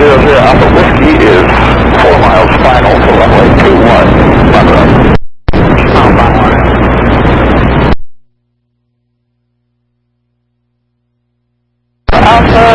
Alpha Whiskey is 4 miles final to runway 21, Monroe. Alpha